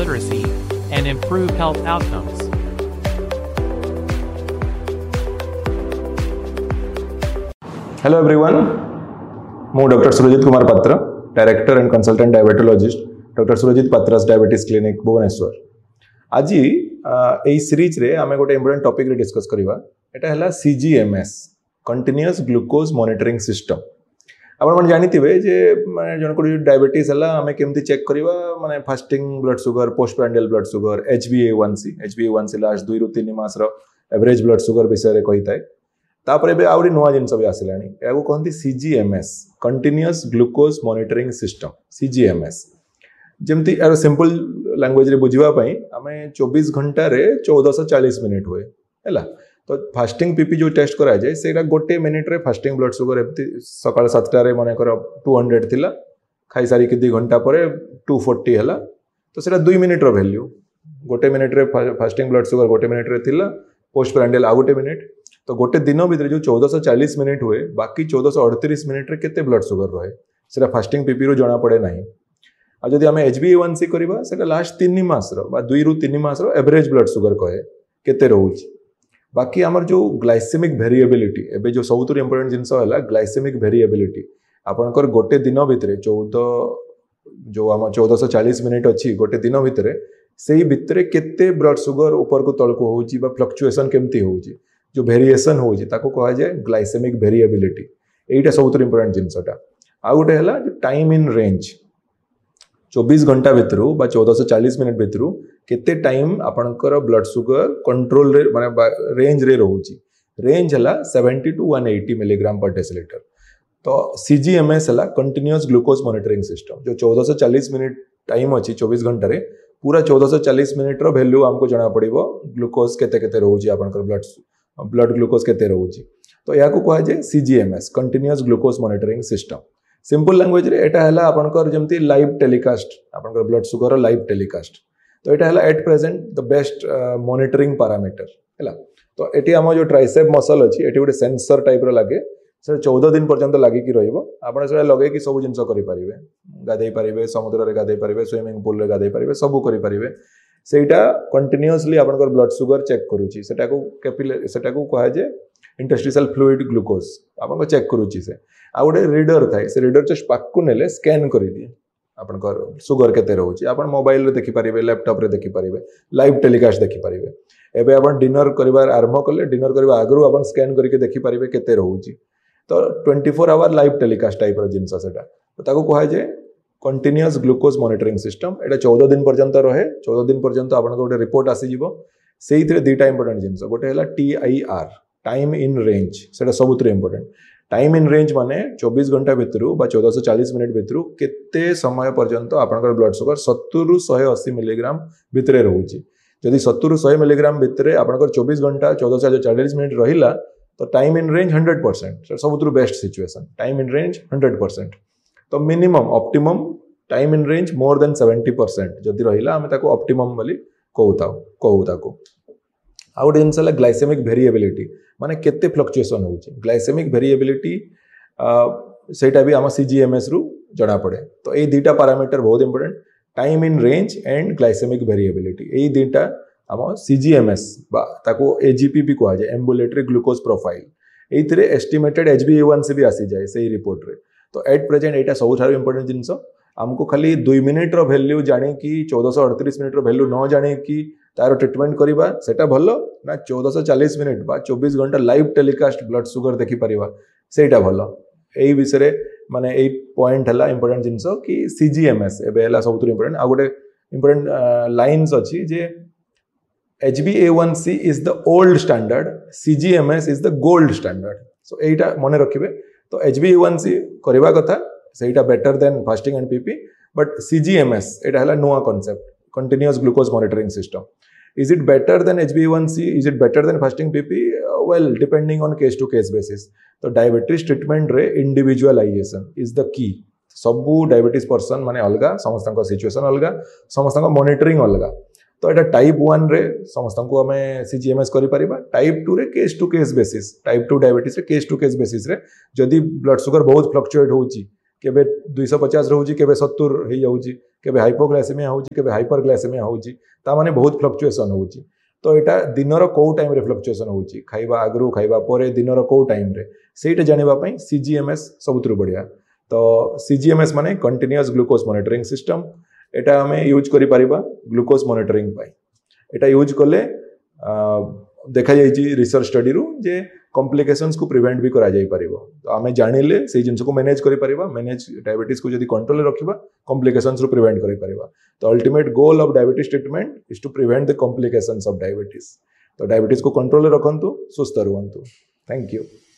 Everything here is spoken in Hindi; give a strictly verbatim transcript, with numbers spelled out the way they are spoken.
literacy, and improve health outcomes. Hello everyone, ମୁଁ डॉक्टर सुरजित कुमार पात्र, director and consultant diabetologist doctor Surjit पात्रास diabetes clinic Bhubaneswar. आज यही सीरीज रे आमे गोटे इंपोर्टेंट टॉपिक रे डिस्कस करबा। एटा हला सीजीएमएस कंटीन्यूअस ग्लूकोज मॉनिटरिंग सिस्टम। आपण मन जानिथिबे जे माने जन को डायबिटीज हला आमे केमती चेक करबा, माने fasting blood sugar, post prandial blood sugar, H B ए वन सी एच बी ए वन सी लास्ट दुई रु तीन मास रो एवरेज ब्लड शुगर विषय रे कहिताय। तापर एबे आउरी नुवा जिंस भी आसिलानी, याको कहंती सीजीएमएस कंटीन्यूअस ग्लूकोज मॉनिटरिंग सिस्टम सीजीएमएस। जेमती यार सिंपल लैंग्वेज रे बुझिबा पई आमे चौबीस घंटा रे चौदह सौ चालीस मिनिट हुए हैला। तो फास्टिंग पीपी जो टेस्ट करा जाए सेटा गोटे मिनिट रे फास्टिंग ब्लड शुगर एमती सकाळ सातटा रे माने कर दो सौ थिला, खाई सारी कि दो घंटा परे दो सौ चालीस हैला। तो सेटा दो मिनिट रो वैल्यू, गोटे मिनिट रे फास्टिंग ब्लड शुगर गोटे मिनिट रे थिला, पोस्ट प्रांडियल आ गोटे मिनिट। तो गोटे दिन भीतर जो चौदह सौ चालीस मिनिट हुए, बाकी चौदह सौ अड़तीस मिनिट रे केते ब्लड शुगर रहे सेटा फास्टिंग पीपी रो जणा पड़े नाही। आ जदि आमे एच बी ए वन सी करबा सेटा लास्ट तीन मास रो बा दुई रु तीन मास रो एवरेज ब्लड शुगर कहे केते रहउची। बाकी आमर जो ग्लाइसेमिक वेरिएबिलिटी एबे जो सबुतु इंपोर्टेंट जिंस हला ग्लाइसेमिक वेरिएबिलिटी। आपनकर गोटे दिन भीतर चौदह जो आम चौदह सौ चालीस मिनिट अच्छी गोटे दिन भीतर से भितर केते ब्लड शुगर ऊपर को तल को होउची बा फ्लक्चुएशन केमती होउची, जो वेरिएशन होउची ताको कहा जाए ग्लाइसेमिक वेरिएबिलिटी। एटा सबुतु इंपोर्टेंट जिंसटा। आ गोटे हला जो टाइम इन रेंज, चौबीस घंटा भीतर बा चौदह सौ चालीस मिनिट भीतर केते टाइम आपनकर ब्लड शुगर कंट्रोल रे माने रेंज रे रहउची। रेंज हला सत्तर टू एक सौ अस्सी मिलीग्राम पर डेसिलीटर। तो सीजीएमएस हला कंटीन्यूअस ग्लूकोज मॉनिटरिंग सिस्टम। जो चौदह सौ चालीस मिनिट टाइम अछि चौबीस घंटा रे, पूरा चौदह सौ चालीस मिनिट रो वैल्यू हमको जणा पड़िबो ग्लूकोज केते केते रहउची, आपनकर ब्लड ब्लड ग्लूकोज केते रहउची। तो याको कहा जाय सीजीएमएस continuous glucose monitoring system. Simple language रे एटा हला आपनकर जेमती लाइव टेलीकास्ट, आपनकर ब्लड शुगर लाइव टेलीकास्ट। तो एटा हला at present the best monitoring parameter हैला। तो एटी हम जो ट्राइसेप मसल अछि एटी गोटे सेंसर टाइप रो लागे, से चौदह दिन पर्यंत लागी कि रहिबो। आपण से लगे कि सब जिंस करि परिबे, गाधै परिबे, समुद्र रे गाधै परिबे, स्विमिंग पूल रे गाधै परिबे, सब करि परिबे। सेटा कंटीन्यूअसली आपनकर ब्लड शुगर चेक करूची। सेटा को कैपिलरी सेटा को कहा जे इंटरस्टिशियल फ्लूइड ग्लूकोज आपन चेक करूची। से आ गोटे रीडर थाए, से रीडर जस्ट पाकु नेले स्कैन करि दिए आपनकर शुगर केते रहउची। आपन मोबाइल रे देखि परिबे, लैपटॉप रे देखि परिबे, लाइव टेलीकास्ट देखि परिबे। एबे आपन डिनर करिवार आरंभ कले, डिनर करबा आगरु आपन स्कैन करके देखि परिबे केते रहउची। तो चौबीस आवर लाइव टेलीकास्ट टाइप रो जिंस सेटा। तो ताको कहा जे कंटीन्यूअस ग्लूकोज मॉनिटरिंग सिस्टम। एटा चौदह दिन पर्यंत रहे। चौदह दिन पर्यंत आपन गोटे रिपोर्ट आसी जिवो। सेइथरे दुईटा इंपोर्टेंट जिंस, गोटे हला T I R time in range, सेटा सबुतरे इंपोर्टेंट। टाइम इन रेंज माने चौबीस घंटा भीतर बा चौदह सौ चालीस मिनिट भीतर केते समय पर्यंत आपनकर ब्लड शुगर सत्तर रु एक सौ अस्सी मिलीग्राम भीतर रहउची। जदि सत्तर रु सौ मिलीग्राम भीतर आपनकर चौबीस घंटा चौदह सौ चालीस मिनिट रहिला, तो time in range hundred percent सबुतु best situation. Time in range hundred percent. तो minimum optimum time in range more than seventy percent जदि रहिला आमे ताको ऑप्टिमम बोली कहूताउ कहू ताको। आ गोटे जिनस हला ग्लाइसेमिक वेरिएबिलिटी, माने केते फ्लक्चुएशन होउची। ग्लाइसेमिक वेरिएबिलिटी सेटा भी आम सीजीएमएस रु जणा पड़े। तो ए दुईटा पैरामीटर बहुत important, time in range and glycaemic variability. ए दुईटा आम सीजीएमएस बा ताको एजीपी भी कहा जाए, ambulatory glucose profile. एइथिरे estimated H B ए वन सी भी आसी जाए सही रिपोर्ट रे। तो एट प्रेजेंट एटा सबुठारु इंपोर्टेंट जिनस। हमको खाली दुई मिनिट रो वैल्यू जाने कि चौदह सौ अड़तीस मिनिट रो वैल्यू न जाने कि तार ट्रीटमेंट करिबा सेटा भलो ना, चौदह सौ चालीस मिनिट बा चौबीस घंटा लाइव टेलीकास्ट ब्लड शुगर देखि परिबा सेटा भलो। एई विषय माने एई पॉइंट हला इंपोर्टेंट जिंस कि सीजीएमएस एबे हला सबुतु इंपोर्टेंट। आ गोटे इंपोर्टेंट लाइन्स अछि जे H B A one C is the old standard, सीजीएमएस is the gold standard. सो एटा मने रखिबे। तो एच बी ए वन सी करबा कथा, सेटा better than fasting and PP. But सीजीएमएस एटा हला नुवा concept, continuous glucose monitoring system. Is it better than H b A one C? Is it better than fasting P P? Uh, well, depending on case to case basis. तो डायबिटीज ट्रीटमेंट रे इंडिविजुअलाइजेशन इज द की। सबू डायबिटीज पर्सन माने अलगा, समस्त सिचुएशन अलगा, समस्त मॉनिटरिंग अलगा। तो यहाँ टाइप वन रे समस्त को आम सीजीएमएस कर टाइप टू रे case to case basis, type two diabetes रे केस टू केस बेसिस रे जदि ब्लड शुगर बहुत फ्लक्चुएट होउची केबे दुईश पचास रोचे केबे सत्तर हो जाऊँगी केबे हाइपोग्लाइसेमिया होउची केबे हाइपरग्लाइसेमिया होउची ता माने बहुत फ्लक्चुएसन होउची तो एटा दिनर को टाइम रे फ्लक्चुएसन होउची खाइबा आगरु खाइबा परे दिनर को टाइम रे सेटा जानिबा पई सीजीएमएस सबुतरु बढ़िया तो सीजीएमएस माने कंटीन्यूअस ग्लूकोज मॉनिटरिंग सिस्टम एटा हमें यूज करि परिबा ग्लूकोज मॉनिटरिंग पई एटा यूज कले देखा जाइए रिसर्च स्टडी रू जे कॉम्प्लिकेशंस को प्रिवेंट भी करा जाई परिबो तो आमे जानिले से जिंस को मैनेज करि परिबा मैनेज डायबिटीज को जदी कंट्रोल रखिबा कॉम्प्लिकेशंस रू प्रिवेंट करि परिबा तो ultimate goal of diabetes treatment is to prevent the complications of diabetes तो डायबिटीज को कंट्रोल रखंतु सुस्थ रुहंतु थैंक यू।